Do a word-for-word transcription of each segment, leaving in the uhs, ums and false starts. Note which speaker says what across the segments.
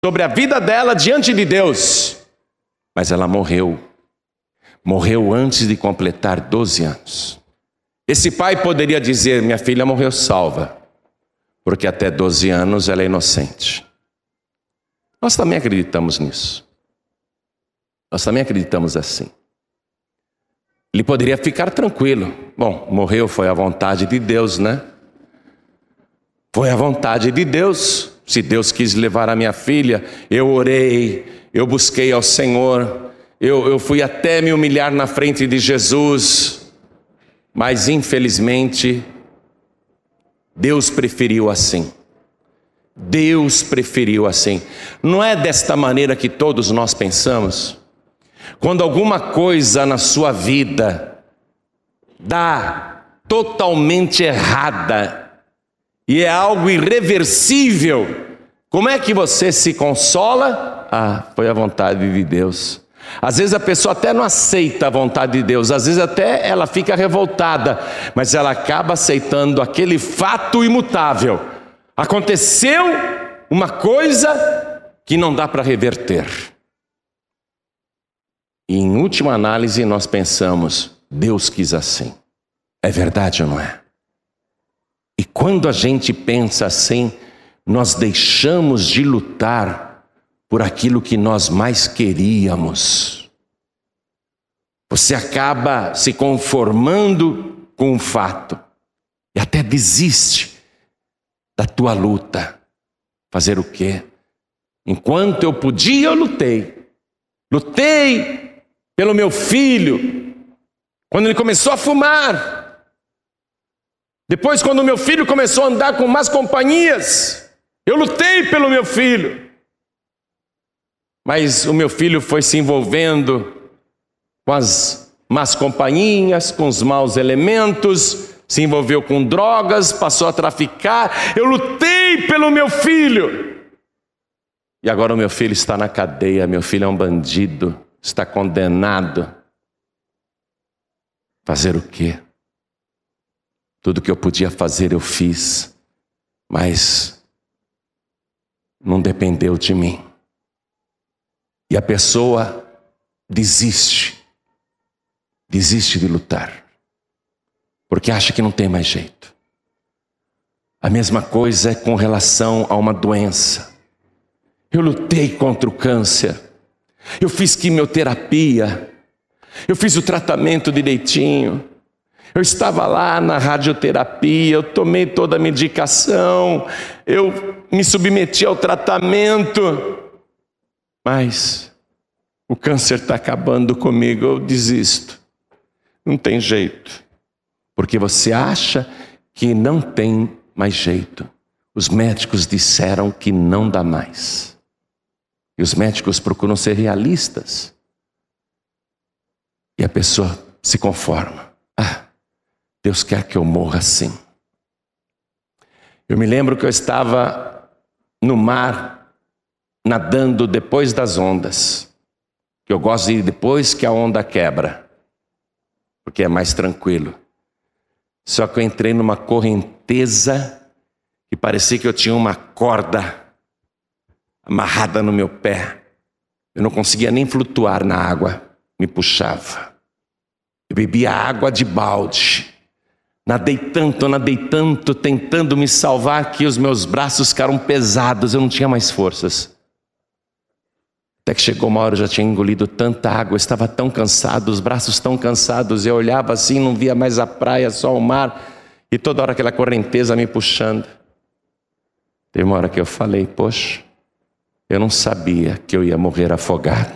Speaker 1: sobre a vida dela diante de Deus. Mas ela morreu. Morreu antes de completar doze anos. Esse pai poderia dizer: minha filha morreu salva, porque até doze anos ela é inocente. Nós também acreditamos nisso. Nós também acreditamos assim. Ele poderia ficar tranquilo. Bom, morreu, foi a vontade de Deus, né? Foi a vontade de Deus. Se Deus quis levar a minha filha, eu orei, eu busquei ao Senhor, eu, eu fui até me humilhar na frente de Jesus. Mas infelizmente, Deus preferiu assim. Deus preferiu assim. Não é desta maneira que todos nós pensamos? Quando alguma coisa na sua vida dá totalmente errada e é algo irreversível, como é que você se consola? Ah, foi a vontade de Deus. Às vezes a pessoa até não aceita a vontade de Deus, às vezes até ela fica revoltada, mas ela acaba aceitando aquele fato imutável. Aconteceu uma coisa que não dá para reverter. E em última análise nós pensamos: Deus quis assim. É verdade ou não é? E quando a gente pensa assim, nós deixamos de lutar por aquilo que nós mais queríamos. Você acaba se conformando com um fato e até desiste da tua luta. Fazer o quê? Enquanto eu podia, eu lutei. Lutei pelo meu filho, quando ele começou a fumar. Depois, quando o meu filho começou a andar com más companhias, eu lutei pelo meu filho. Mas o meu filho foi se envolvendo com as más companhias, com os maus elementos, se envolveu com drogas, passou a traficar. Eu lutei pelo meu filho. E agora o meu filho está na cadeia, meu filho é um bandido, está condenado. Fazer o quê? Tudo que eu podia fazer eu fiz, mas não dependeu de mim. E a pessoa desiste, desiste de lutar, porque acha que não tem mais jeito. A mesma coisa é com relação a uma doença. Eu lutei contra o câncer, eu fiz quimioterapia, eu fiz o tratamento direitinho, eu estava lá na radioterapia, eu tomei toda a medicação, eu me submeti ao tratamento, mas o câncer está acabando comigo, eu desisto. Não tem jeito, porque você acha que não tem mais jeito. Os médicos disseram que não dá mais. E os médicos procuram ser realistas. E a pessoa se conforma. Ah, Deus quer que eu morra assim. Eu me lembro que eu estava no mar, nadando depois das ondas. Que eu gosto de ir depois que a onda quebra, porque é mais tranquilo. Só que eu entrei numa correnteza que parecia que eu tinha uma corda amarrada no meu pé. Eu não conseguia nem flutuar na água, me puxava. Eu bebia água de balde. Nadei tanto, nadei tanto, tentando me salvar, que os meus braços ficaram pesados, eu não tinha mais forças. Até que chegou uma hora, eu já tinha engolido tanta água, eu estava tão cansado, os braços tão cansados, eu olhava assim, não via mais a praia, só o mar, e toda hora aquela correnteza me puxando. Teve uma hora que eu falei: poxa, eu não sabia que eu ia morrer afogado.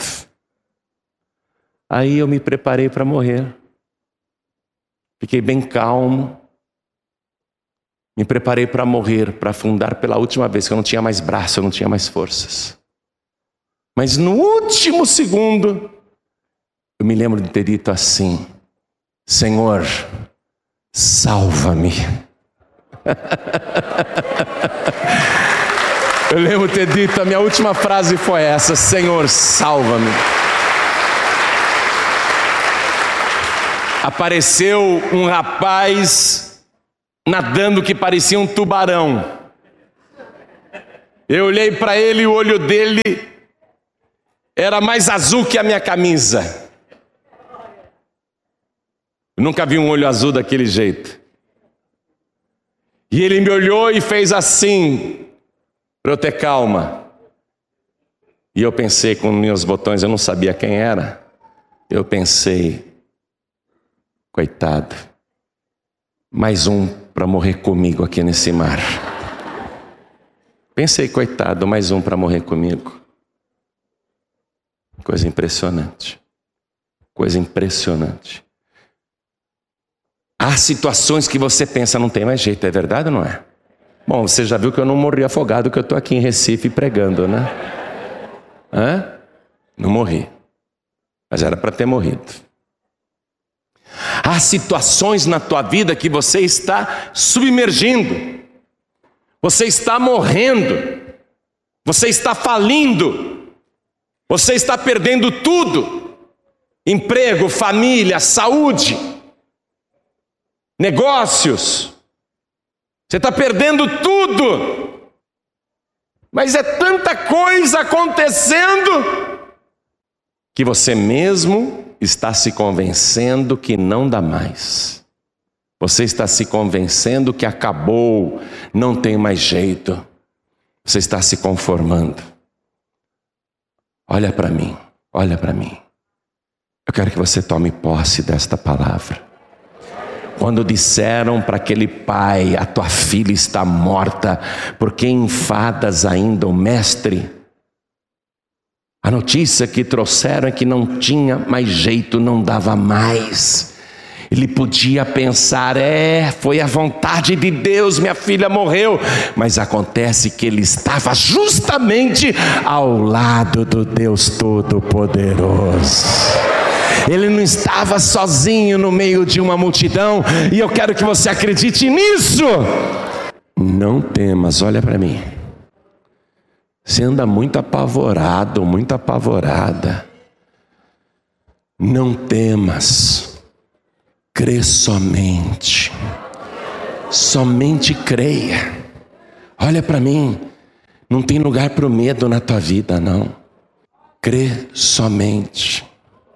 Speaker 1: Aí eu me preparei para morrer. Fiquei bem calmo. Me preparei para morrer, para afundar pela última vez, que eu não tinha mais braço, eu não tinha mais forças. Mas no último segundo, eu me lembro de ter dito assim: Senhor, salva-me. Eu lembro de ter dito, a minha última frase foi essa: Senhor, salva-me. Apareceu um rapaz nadando que parecia um tubarão. Eu olhei para ele e o olho dele era mais azul que a minha camisa. Eu nunca vi um olho azul daquele jeito. E ele me olhou e fez assim, para eu ter calma. E eu pensei com meus botões, eu não sabia quem era. Eu pensei, coitado, mais um para morrer comigo aqui nesse mar. Pensei, coitado, mais um para morrer comigo. Coisa impressionante. Coisa impressionante. Há situações que você pensa, não tem mais jeito, é verdade ou não é? Bom, você já viu que eu não morri afogado, que eu estou aqui em Recife pregando, né? Hã? Não morri. Mas era para ter morrido. Há situações na tua vida que você está submergindo. Você está morrendo. Você está falindo. Você está perdendo tudo. Emprego, família, saúde, negócios. Você está perdendo tudo. Mas é tanta coisa acontecendo que você mesmo está se convencendo que não dá mais. Você está se convencendo que acabou, não tem mais jeito. Você está se conformando. Olha para mim, olha para mim. Eu quero que você tome posse desta palavra. Quando disseram para aquele pai, a tua filha está morta, porque enfadas ainda o mestre? A notícia que trouxeram é que não tinha mais jeito, não dava mais. Ele podia pensar, é, foi a vontade de Deus, minha filha morreu. Mas acontece que ele estava justamente ao lado do Deus Todo-Poderoso. Ele não estava sozinho no meio de uma multidão. E eu quero que você acredite nisso. Não temas, olha para mim. Você anda muito apavorado, muito apavorada. Não temas. Crê somente. Somente creia. Olha para mim. Não tem lugar para o medo na tua vida, não. Crê somente.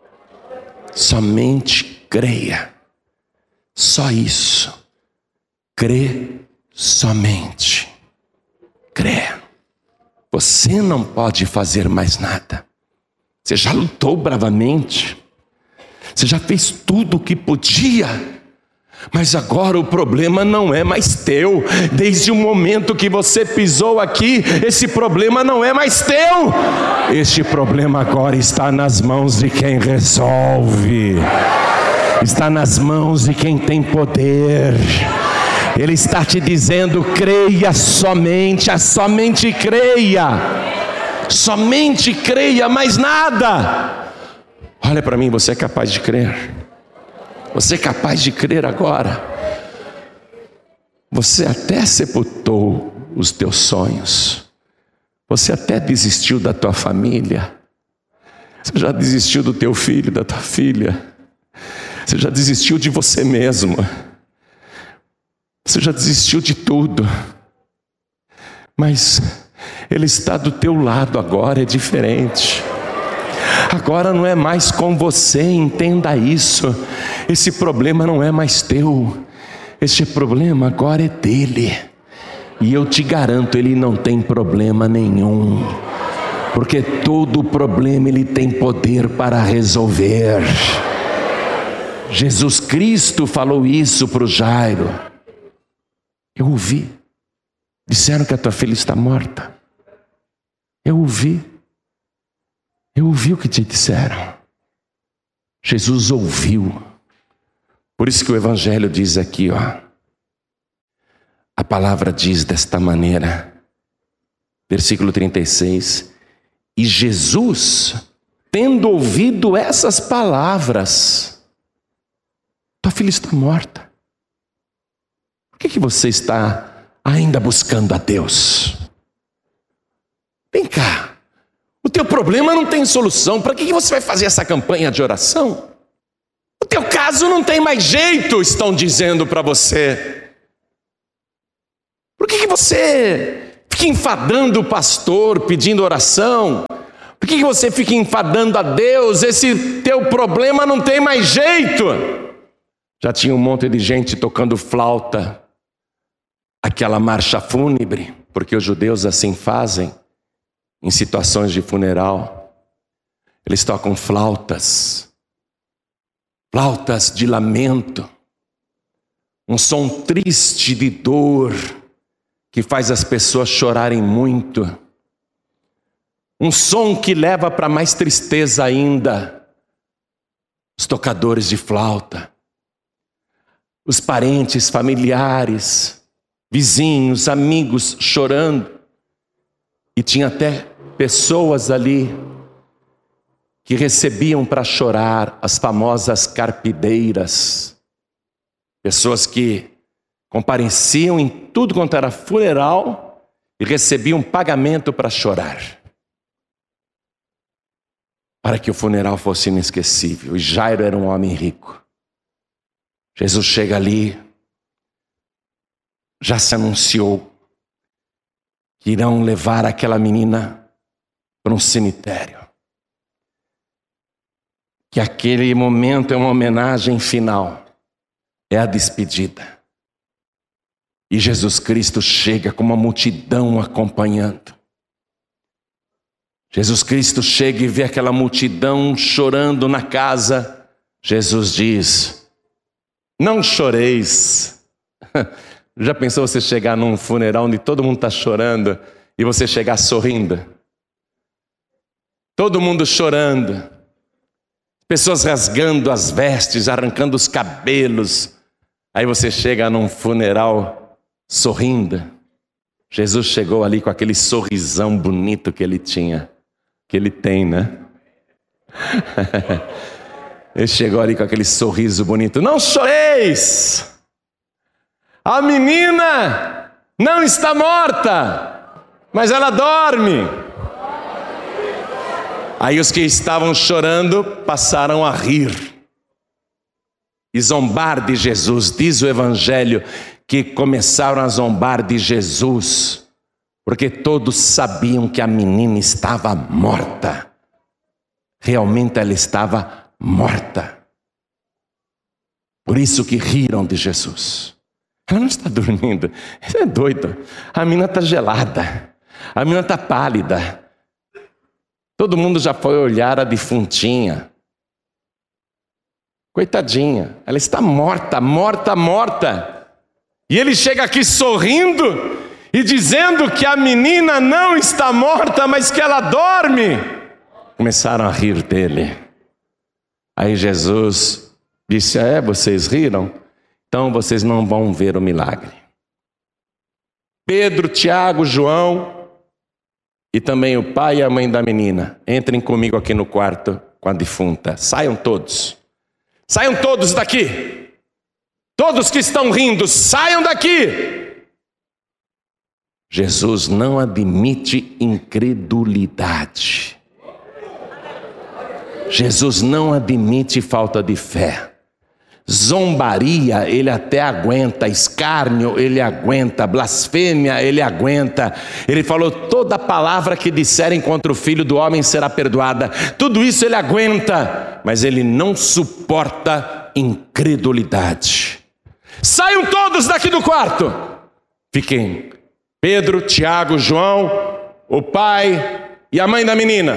Speaker 1: Somente creia. Só isso. Crê somente. Crê. Você não pode fazer mais nada. Você já lutou bravamente. Você já fez tudo o que podia. Mas agora o problema não é mais teu. Desde o momento que você pisou aqui, esse problema não é mais teu. Este problema agora está nas mãos de quem resolve. Está nas mãos de quem tem poder. Ele está te dizendo, creia somente, somente creia. Somente creia, mais nada. Olha para mim, você é capaz de crer. Você é capaz de crer agora. Você até sepultou os teus sonhos. Você até desistiu da tua família. Você já desistiu do teu filho, da tua filha. Você já desistiu de você mesmo. Você já desistiu de tudo. Mas Ele está do teu lado agora, é diferente. Agora não é mais com você, entenda isso. Esse problema não é mais teu. Esse problema agora é dele. E eu te garanto, ele não tem problema nenhum. Porque todo problema ele tem poder para resolver. Jesus Cristo falou isso para o Jairo. Eu ouvi. Disseram que a tua filha está morta. Eu ouvi. Eu ouvi o que te disseram. Jesus ouviu. Por isso que o Evangelho diz aqui, ó. A palavra diz desta maneira. Versículo trinta e seis. E Jesus, tendo ouvido essas palavras, tua filha está morta. Por que que você está ainda buscando a Deus? Vem cá. O teu problema não tem solução. Para que você vai fazer essa campanha de oração? O teu caso não tem mais jeito, estão dizendo para você. Por que você fica enfadando o pastor, pedindo oração? Por que você fica enfadando a Deus? Esse teu problema não tem mais jeito. Já tinha um monte de gente tocando flauta, aquela marcha fúnebre, porque os judeus assim fazem em situações de funeral. Eles tocam flautas, flautas de lamento, um som triste de dor, que faz as pessoas chorarem muito. Um som que leva para mais tristeza ainda. Os tocadores de flauta, os parentes, familiares, vizinhos, amigos chorando. E tinha até pessoas ali que recebiam para chorar, as famosas carpideiras. Pessoas que compareciam em tudo quanto era funeral e recebiam pagamento para chorar, para que o funeral fosse inesquecível. E Jairo era um homem rico. Jesus chega ali, já se anunciou que irão levar aquela menina para um cemitério, que aquele momento é uma homenagem final, é a despedida. E Jesus Cristo chega com uma multidão acompanhando. Jesus Cristo chega e vê aquela multidão chorando na casa. Jesus diz: não choreis. Já pensou você chegar num funeral onde todo mundo está chorando e você chegar sorrindo? Todo mundo chorando, pessoas rasgando as vestes, arrancando os cabelos. Aí você chega num funeral sorrindo. Jesus chegou ali com aquele sorrisão bonito que ele tinha, que ele tem, né? Ele chegou ali com aquele sorriso bonito. Não choreis! A menina não está morta, mas ela dorme. Aí os que estavam chorando passaram a rir e zombar de Jesus. Diz o Evangelho que começaram a zombar de Jesus, porque todos sabiam que a menina estava morta. Realmente ela estava morta. Por isso que riram de Jesus. Ela não está dormindo. Você é doido. A menina está gelada. A menina está pálida. Todo mundo já foi olhar a defuntinha. Coitadinha. Ela está morta, morta, morta. E ele chega aqui sorrindo e dizendo que a menina não está morta, mas que ela dorme. Começaram a rir dele. Aí Jesus disse: é, vocês riram? Então vocês não vão ver o milagre. Pedro, Tiago, João e também o pai e a mãe da menina, entrem comigo aqui no quarto com a defunta. Saiam todos. Saiam todos daqui. Todos que estão rindo, saiam daqui. Jesus não admite incredulidade. Jesus não admite falta de fé. Zombaria, ele até aguenta. Escárnio, ele aguenta. Blasfêmia, ele aguenta. Ele falou: toda palavra que disserem contra o Filho do Homem será perdoada. Tudo isso ele aguenta, mas ele não suporta incredulidade. Saiam todos daqui do quarto. Fiquem Pedro, Tiago, João, o pai e a mãe da menina.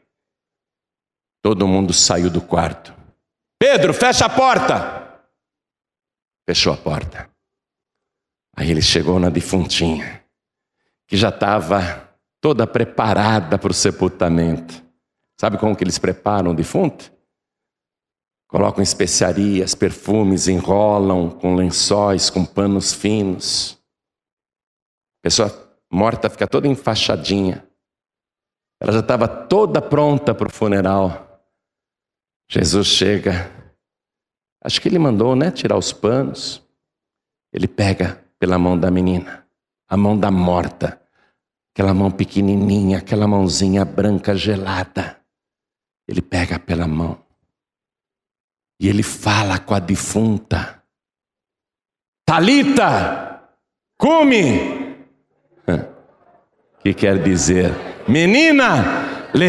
Speaker 1: Todo mundo saiu do quarto. Pedro, fecha a porta. Fechou a porta. Aí ele chegou na defuntinha, que já estava toda preparada para o sepultamento. Sabe como que eles preparam o defunto? Colocam especiarias, perfumes, enrolam com lençóis, com panos finos. A pessoa morta fica toda enfaixadinha. Ela já estava toda pronta para o funeral. Jesus chega, acho que ele mandou, né, tirar os panos. Ele pega pela mão da menina, a mão da morta, aquela mão pequenininha, aquela mãozinha branca gelada. Ele pega pela mão e ele fala com a defunta: Talita, cumi. que quer dizer: menina,